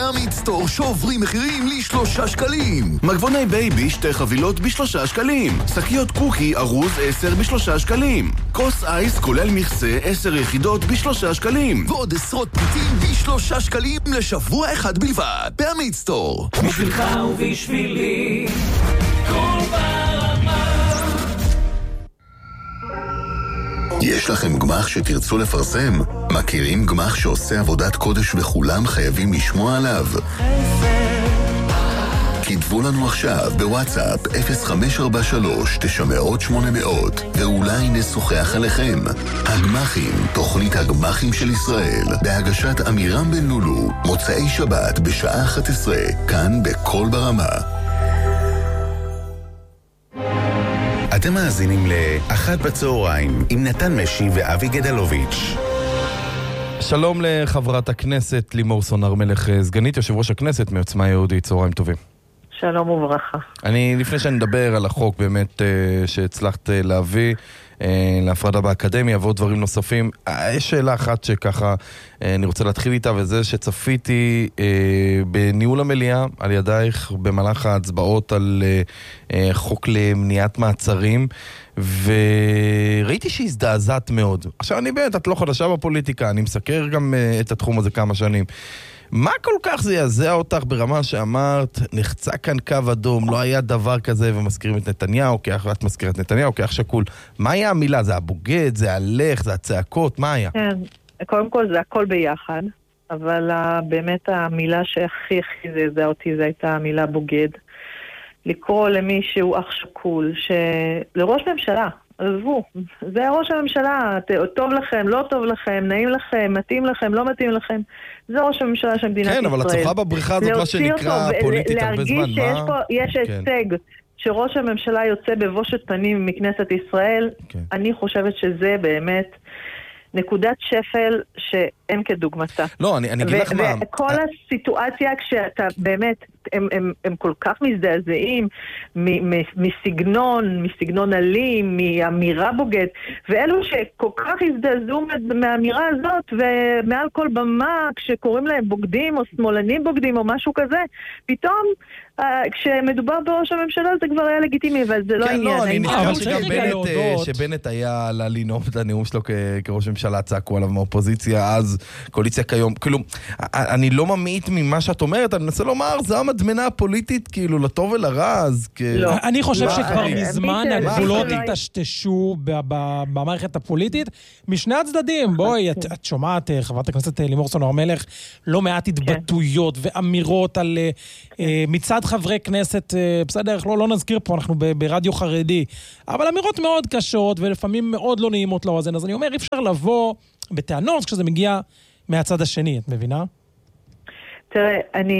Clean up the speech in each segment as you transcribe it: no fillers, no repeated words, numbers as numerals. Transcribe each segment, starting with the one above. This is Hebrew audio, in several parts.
בעמית סטור שעוברים מחירים ל3 שקלים. מגבוני בייבי 2 חבילות ב3 שקלים. שקיות קוקי ארוז 10 ב3 שקלים. כוס אייס כולל מכסה 10 יחידות ב3 שקלים. ועוד עשרות פריטים ב3 שקלים לשבוע אחד בלבד. בעמית סטור. בשבילך ובשבילי כל ברמה. יש לכם גמח שתרצו לפרסם? מכירים גמח שעושה עבודת קודש וכולם חייבים לשמוע עליו? כתבו לנו עכשיו בוואטסאפ 0543-900-800 ואולי נשוחח עליכם. הגמחים, תוכנית הגמחים של ישראל, בהגשת אמירם בן לולו, מוצאי שבת בשעה 11, כאן בכל ברמה. אתם מאזינים לאחת בצהריים עם נתן משי ואבי גדלוביץ'. שלום לחברת הכנסת לימור סון הר מלך, סגנית יושב ראש הכנסת מעוצמה יהודית. צהריים טובים. שלום וברכה. לפני שאני מדבר על החוק באמת שהצלחת להביא להפרדה באקדמיה ועוד דברים נוספים, יש שאלה אחת שככה אני רוצה להתחיל איתה, וזה שצפיתי בניהול המליאה על ידייך במהלך ההצבעות על חוק למניעת מעצרים, וראיתי שהזדעזעת מאוד. עכשיו אני באמת, את לא חדשה בפוליטיקה, אני מסקר גם את התחום הזה כמה שנים. מה כל כך זה יעזע אותך ברמה שאמרת, נחצה כאן קו אדום, לא היה דבר כזה, ומזכירים את נתניהו, את מזכירה את נתניהו כאח שקול. מה היה המילה? זה הבוגד, זה הלך, זה הצעקות, מה היה? כן, קודם כל זה הכל ביחד, אבל באמת המילה שהכי זעזע אותי, זה הייתה המילה בוגד. לקרוא למי שהוא אח שקול, לראש ממשלה, עזבו, זה ראש הממשלה, טוב לכם, לא טוב לכם, נעים לכם, מתאים לכם, לא מתאים לכם, זה ראש הממשלה של מדינת ישראל. כן, אבל את צוחה בבריכה הזאת, מה שנקרא פוליטית הרבה זמן. להרגיש שיש הישג שראש הממשלה יוצא בבושת פנים מכנסת ישראל, אני חושבת שזה באמת נקודת שפל שאין כדוגמתה. לא, אני אגיד לך מה. וכל הסיטואציה כשאתה באמת, הם כל כך מזדעזעים מסגנון אלים, מאמירה בוגד, ואלו שכל כך הזדעזעו מהאמירה הזאת, ומעל כל במה, כשקוראים להם בוגדים או שמאלנים בוגדים או משהו כזה, פתאום כשמדובר בראש הממשלה זה כבר היה לגיטימי, אבל זה לא העניין. לא, אני נזכר שגם שבנט היה לנאום את הנאום שלו כראש ממשלה, צעקו עליו מהאופוזיציה, אז קואליציה כיום, כאילו, אני לא ממעיט ממה שאת אומרת, אני מנסה לומר, זה המדמנה הפוליטית, כאילו, לטוב ולרע, אז אני חושב שכבר מזמן הגבולות התשתשו במערכת הפוליטית, משני הצדדים. בואי, את שומעת, חברת הכנסת לימור סון הר מלך, לא מעט התבטאויות ואמירות על מצד חברי כנסת, בסדר, לא נזכיר פה, אנחנו ברדיו חרדי, אבל אמירות מאוד קשות ולפעמים מאוד לא נעימות לאוזן. אז אני אומר, אי אפשר לבוא בטענות כשזה מגיע מהצד השני, את מבינה? תראה,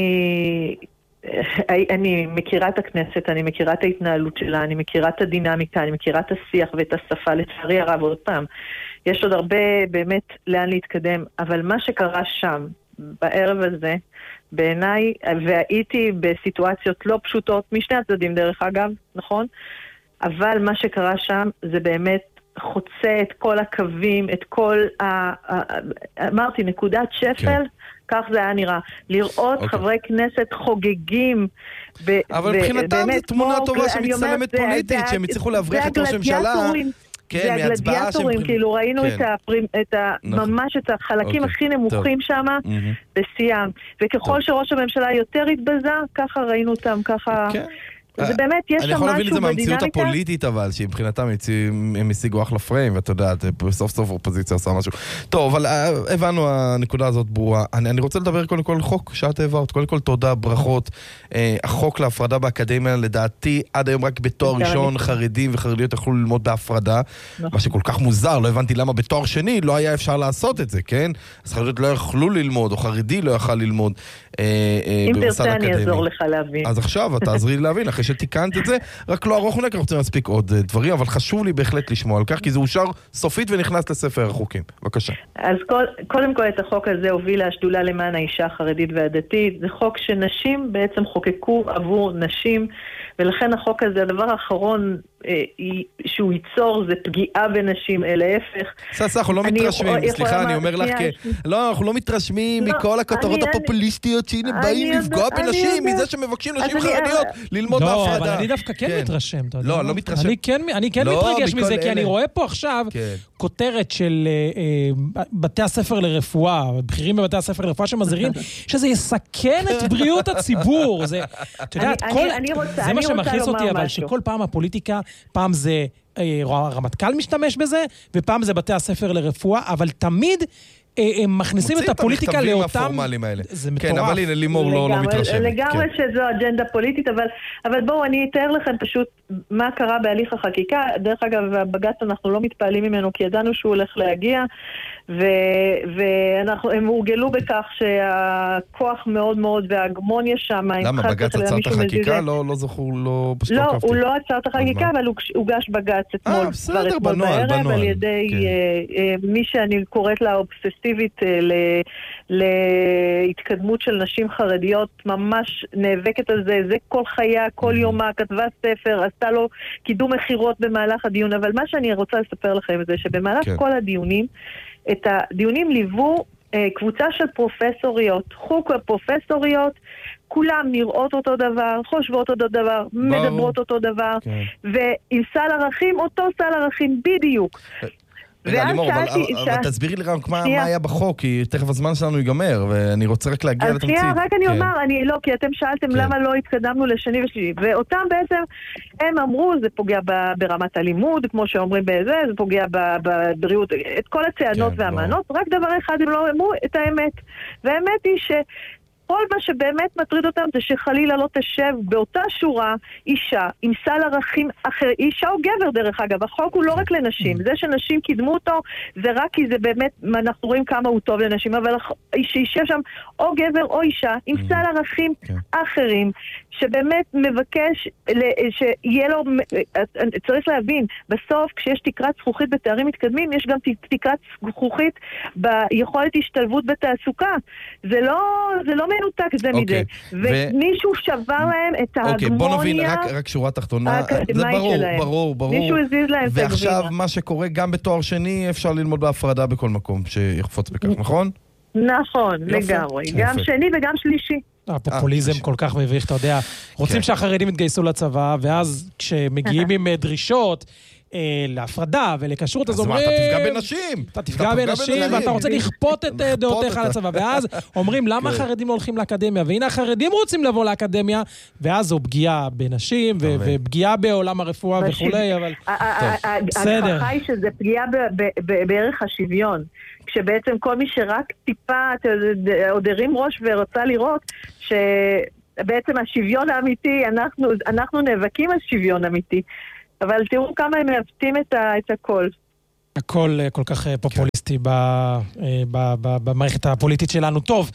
אני מכירה את הכנסת, אני מכירה את ההתנהלות שלה, אני מכירה את הדינמיקה, אני מכירה את השיח ואת השפה, לצערי הרב, עוד פעם. יש עוד הרבה באמת לאן להתקדם, אבל מה שקרה שם, בערב הזה, בעיניי, והייתי בסיטואציות לא פשוטות, משני הצדדים דרך אגב, נכון? אבל מה שקרה שם זה באמת חוצה את כל הקווים, את כל אמרתי, נקודת שפל, כך זה היה נראה. לראות חברי כנסת חוגגים, אבל מבחינתם זו תמונה טובה שמצטלמת פוליטית, שהם הצליחו להבריח את ראש הממשלה. זה הגלדיאטורים, כאילו ראינו ממש את החלקים הכי נמוכים שם בשיאם, וככל שראש הממשלה יותר התבזה, ככה ראינו אותם, ככה זה באמת, יש שם משהו בדינמיקה. אני יכול להבין את זה מהמציאות הפוליטית, אבל שמבחינתם הם השיגו אחלה פריים, ואתה יודע, בסוף סוף אופוזיציה עושה משהו. טוב, אבל הבנו, הנקודה הזאת ברורה. אני רוצה לדבר קודם כל חוק שאת העברת. קודם כל תודה, ברכות. החוק להפרדה באקדמיה, לדעתי, עד היום רק בתואר ראשון חרדים וחרדיות יכלו ללמוד בהפרדה, מה שכל כך מוזר, לא הבנתי למה בתואר שני לא היה אפשר לעשות את זה, כן? אז חרדיות לא יכלו ללמוד, או חרדי לא יכל ללמוד במסד אקדמי. אם תרצה אני אעזור לך להבין. אז עכשיו, אתה תעזרי לי להבין, אחרי שתיקנת את זה, רק לא ארוך אנחנו רוצים להספיק עוד דברים, אבל חשוב לי בהחלט לשמוע על כך, כי זה אושר סופית ונכנס לספר החוקים. בבקשה. אז קודם כל את החוק הזה הובילה השדולה למען האישה החרדית והדתית. זה חוק שנשים בעצם חוקקו עבור נשים, ולכן החוק הזה, הדבר האחרון שהוא ייצור זה פגיעה בנשים, להפך. אנחנו לא מתרשמים, סליחה, אני אומר לך, לא, אנחנו לא מתרשמים מכל הכותרות הפופוליסטיות שהנה באים לפגוע בנשים, מזה שמבקשים נשים חרדיות ללמוד בהפרדה. לא, אבל אני דווקא כן מתרשם, אתה יודע. לא, לא מתרשם. אני כן מתרגש מזה, כי אני רואה פה עכשיו כותרת של בתי הספר לרפואה, בכירים בבתי הספר לרפואה שמזהירים, שזה יסכן את בריאות הציבור. זה מה שמכניס אותי, אבל שכל פעם הפוליטיקה, פעם זה הרמטכ"ל משתמש בזה, ופעם זה בתי הספר לרפואה, אבל תמיד הם מכניסים את הפוליטיקה לאותם... זה מטורף. כן, אבל הנה, לימור לא מתרשם. לגמרי שזו אג'נדה פוליטית, אבל בואו, אני אתאר לכם פשוט מה קרה בהליך החקיקה. דרך אגב, בבג"ץ אנחנו לא מתפעלים ממנו, כי ידענו שהוא הולך להגיע, והם הורגלו בכך שהכוח מאוד מאוד וההגמוניה שם... למה? בג"ץ עצר את החקיקה? לא זכור, לא פשוט עקבתי. לא, הוא לא עצר את החקיקה, אבל הוגש בג"ץ אתמול. בסדר, בנועל. על ידי מי שאני קוראת לה אובססיבית להתקדמות של נשים חרדיות, ממש נאבקת על זה, זה כל חייה, כל יומה, כתבה ספר, עשתה לו קידום מחירות במהלך הדיון, אבל מה שאני רוצה לספר לכם זה שבמהלך כל הדיונים, את הדיונים ליוו קבוצה של פרופסוריות, חוק הפרופסוריות, כולם נראות אותו דבר, חושבות אותו דבר, מדברות אותו דבר, ועם סל ערכים, אותו סל ערכים בדיוק. רגע, לימור, אבל תסבירי לי רק מה היה בחוק, כי תכף הזמן שלנו ייגמר, ואני רוצה רק להגיע לתמצית. אז רק אני אומר, לא, כי אתם שאלתם למה לא התקדמנו לשני ושלישי, ואותם בעצם, הם אמרו, זה פוגע ברמת הלימוד, כמו שאומרים בזה, זה פוגע בבריאות, את כל הצענות והמענות, רק דבר אחד הם לא אמרו, את האמת. והאמת היא כל מה שבאמת מטריד אותם זה שחלילה לא תשב באותה שורה אישה עם סל ערכים אחר, אישה או גבר דרך אגב, החוק הוא לא רק לנשים, זה שנשים קידמו אותו זה רק כי זה באמת, אנחנו רואים כמה הוא טוב לנשים, אבל שישב שם או גבר או אישה עם סל ערכים אחרים, שבאמת מבקש שיהיה לו, צריך להבין, בסוף כשיש תקרת זכוכית בתארים מתקדמים, יש גם תקרת זכוכית ביכולת השתלבות בתעסוקה, זה לא מנותק זה מזה. ומישהו שבר להם את ההגמוניה. בוא נבין, רק שורה תחתונה. זה ברור. מישהו הזיז להם את הגבינה. ועכשיו מה שקורה גם בתואר שני, אפשר ללמוד בהפרדה בכל מקום שיחפוץ בכך, נכון? נכון, לגמרי. גם שני וגם שלישי. הפופוליזם כל כך מביך, אתה יודע. רוצים שהחרדים יתגייסו לצבא, ואז כשמגיעים עם דרישות, להפרדה ולקשרות, אז אומרים... אתה תפגע בנשים! אתה תפגע בנשים, ואתה רוצה לכפות את דעותיך על הצבא. ואז אומרים, למה החרדים לא הולכים לאקדמיה? והנה החרדים רוצים לבוא לאקדמיה, ואז זו פגיעה בנשים, ופגיעה בעולם הרפואה וכולי, אבל... ההכרחה היא שזה פגיעה בערך השוויון. כשבעצם כל מי שרק טיפה עוד הרים ראש ורוצה לראות שבעצם השוויון האמיתי, אנחנו נאבקים על שוויון אמיתי. אבל תראו כמה הם מעוותים את הכל. הכל כל כך פופוליסטי במערכת הפוליטית שלנו. טוב,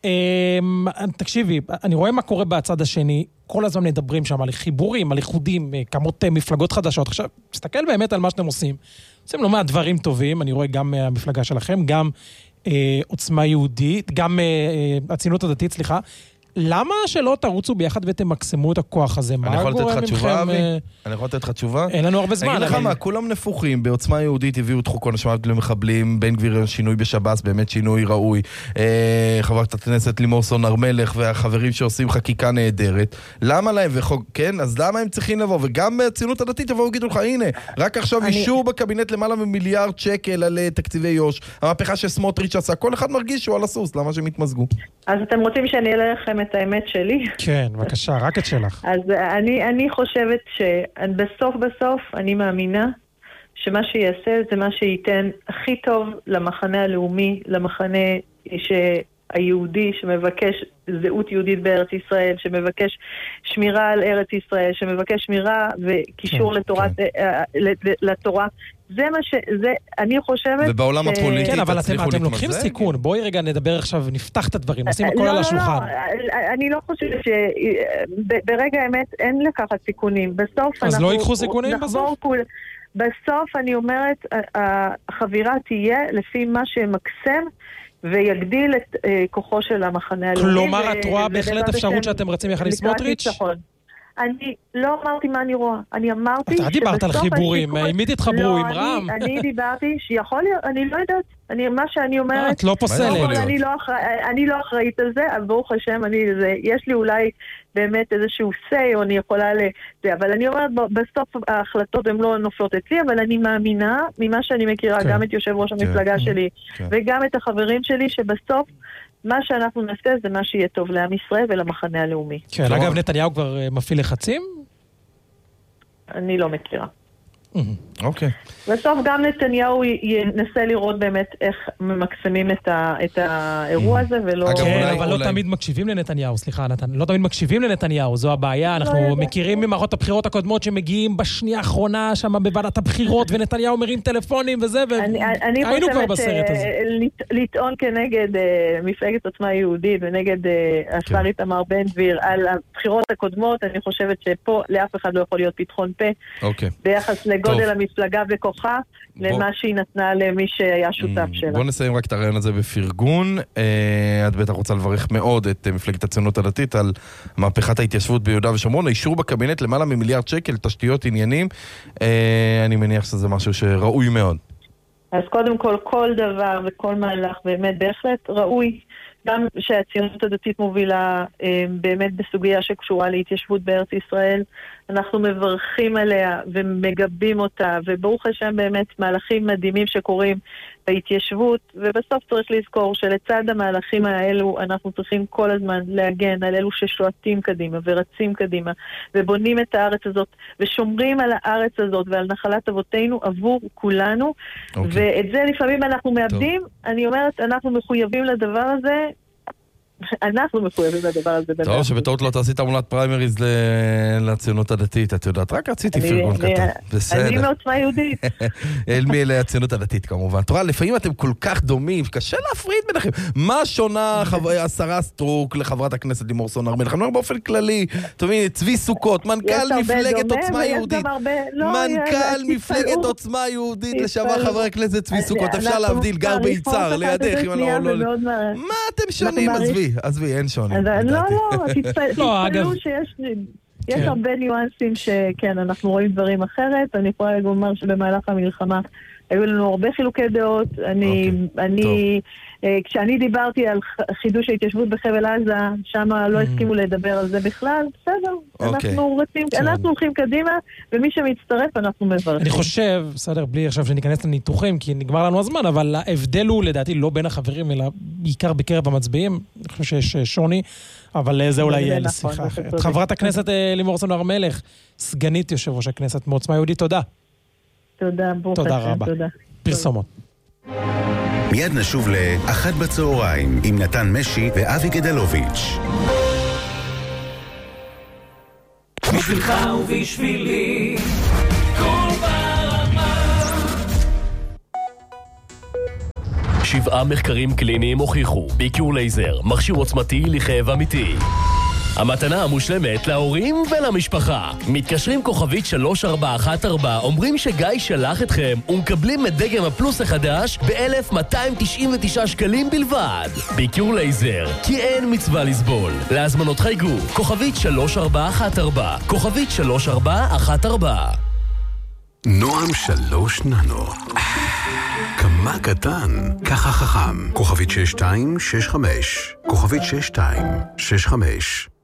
תקשיבי, אני רואה מה קורה בצד השני, כל הזמן מדברים שם על חיבורים, על איחודים, כמות מפלגות חדשות. עכשיו, תסתכל באמת על מה שאתם עושים. עושים לא מעט דברים טובים, אני רואה גם המפלגה שלכם, גם עוצמה יהודית, גם הציונות הדתית, סליחה. למה שלא תרוצו ביחד ותמקסמו את הכוח הזה? אני יכול לתת לך תשובה, אבי? אני יכול לתת לך תשובה? אין לנו הרבה זמן. אני אגיד לך מה, כולם נפוחים, בעוצמה יהודית הביאו את חוק עונש מוות למחבלים, בן גביר שינוי בשב"ס, באמת שינוי ראוי, חברת הכנסת לימור סון הר מלך והחברים שעושים חקיקה נהדרת, למה להם, כן, אז למה הם צריכים לבוא? וגם הציונות הדתית יבואו ויגידו לך, הנה, רק עכשיו אישור בקבינט למעלה ממיליארד שקל על תקציבי יוש, המהפכה שסמוטריץ' עשה, כל אחד מרגיש שהוא על הסוס, למה שהם יתמזגו? אז אתם רוצים שאני אעלה לכם את האמת שלי? כן, בבקשה, רק את שלך. אז אני חושבת שבסוף אני מאמינה שמה שיעשה זה מה שייתן הכי טוב למחנה הלאומי, למחנה היהודי שמבקש זהות יהודית בארץ ישראל, שמבקש שמירה על ארץ ישראל, שמבקש שמירה וקישור לתורה. זה מה אני חושבת... ובעולם הפוליטי כן, אבל אתם לוקחים סיכון. בואי רגע נדבר עכשיו ונפתח את הדברים, נשים הכל על השולחן. אני לא חושבת שברגע האמת אין לקחת סיכונים. בסוף אז לא ייקחו סיכונים בסוף? בסוף אני אומרת, החבירה תהיה לפי מה שמקסם ויגדיל את כוחו של המחנה הלאומי. כלומר, את רואה בהחלט אפשרות שאתם רצים יחד עם סמוטריץ'? אני לא אמרתי מה אני רואה. אני אמרתי אתה דיברת על חיבורים, עם מי תתחברו, עם רם? אני דיברתי שיכול להיות, אני לא יודעת. מה שאני אומרת... את לא פוסלת. אני לא אחראית על זה, אבל ברוך השם, יש לי אולי באמת איזשהו say, או אני יכולה אבל אני אומרת, בסוף ההחלטות הן לא נופלות אצלי, אבל אני מאמינה, ממה שאני מכירה, גם את יושב ראש המפלגה שלי, וגם את החברים שלי, שבסוף מה שאנחנו נעשה זה מה שיהיה טוב לעם ישראל ולמחנה הלאומי. כן, אגב, נתניהו כבר מפעיל לחצים? אני לא מכירה. אוקיי. בסוף גם נתניהו ינסה לראות באמת איך ממקסמים את האירוע הזה ולא... כן, אבל לא תמיד מקשיבים לנתניהו, סליחה נתן, לא תמיד מקשיבים לנתניהו, זו הבעיה, אנחנו מכירים ממערכות הבחירות הקודמות שמגיעים בשנייה האחרונה שם בוועדת הבחירות ונתניהו מרים טלפונים וזה, והיינו כבר בסרט הזה. לטעון כנגד מפלגת עוצמה יהודית ונגד השר איתמר בן גביר על הבחירות הקודמות, אני חושבת שפה לאף אחד לא יכול להיות פתחון פה ביחס לגודל המפלגה וכוחה למה שהיא נתנה למי שהיה שותף שלה. בוא נסיים רק את הרעיון הזה בפרגון. את בטח רוצה לברך מאוד את מפלגת הציונות הדתית על מהפכת ההתיישבות ביהודה ושומרון, האישור בקבינט למעלה ממיליארד שקל, תשתיות עניינים. אני מניח שזה משהו שראוי מאוד. אז קודם כל דבר וכל מהלך באמת בהחלט ראוי. גם שהציונות הדתית מובילה באמת בסוגיה שקשורה להתיישבות בארץ ישראל, אנחנו מברכים עליה ומגבים אותה, וברוך השם באמת מהלכים מדהימים שקורים בהתיישבות, ובסוף צריך לזכור שלצד המהלכים האלו אנחנו צריכים כל הזמן להגן על אלו ששועטים קדימה ורצים קדימה, ובונים את הארץ הזאת, ושומרים על הארץ הזאת ועל נחלת אבותינו עבור כולנו, ואת זה לפעמים אנחנו מאבדים. אני אומרת, אנחנו מחויבים לדבר הזה, אנחנו מחויבים לדבר הזה. טוב, שבטעות לא תעשי תעמולת פריימריז לציונות הדתית, את יודעת, רק רציתי פרגון קטן. בסדר. אני מעוצמה יהודית. אלמי לציונות הדתית כמובן. תראה, לפעמים אתם כל כך דומים, קשה להפריד ביניכם. מה שונה השרה סטרוק לחברת הכנסת לימור סון הר מלך? אני אומר באופן כללי, תמיד, צבי סוכות, מנכ"ל מפלגת עוצמה יהודית. מנכ"ל מפלגת עוצמה יהודית, לשעבר חבר הכנסת צבי סוכות. אפשר להבדיל, גר ביצר, לידך. מה אתם שונים? עזבי, אין שונים. לא, תתפלאו שיש הרבה ניואנסים שכן, אנחנו רואים דברים אחרת. אני יכולה לומר שבמהלך המלחמה היו לנו הרבה חילוקי דעות. כשאני דיברתי על חידוש ההתיישבות בחבל עזה, שם לא הסכימו לדבר על זה בכלל. בסדר, אנחנו הולכים קדימה, ומי שמצטרף אנחנו מברכים. אני חושב, בסדר, בלי עכשיו שניכנס לניתוחים, כי נגמר לנו הזמן, אבל ההבדל הוא לדעתי לא בין החברים, אלא בעיקר בקרב המצביעים. אני חושב שיש שוני, אבל זה אולי יהיה לשיחה אחרת. חברת הכנסת לימור סון הר מלך, סגנית יושב ראש הכנסת מעוצמה יהודית, תודה. תודה רבה. פרסומות. מיד נשוב לאחת בצהריים עם נתן משי ואבי גדלוביץ'. בשבילך ובשבילי כל ברמה. 7 מחקרים קליניים הוכיחו ביקיור לייזר, מכשיר עוצמתי לכאב אמיתי. המתנה המושלמת להורים ולמשפחה. מתקשרים כוכבית 3414, אומרים שגיא שלח אתכם ומקבלים את דגם הפלוס החדש ב-1,299 שקלים בלבד. ביקיור לייזר, כי אין מצווה לסבול. להזמנות חייגו, כוכבית 3414, כוכבית 3414. נועם 3 ננו. כמה קטן, ככה חכם. כוכבית 6265, כוכבית 6265.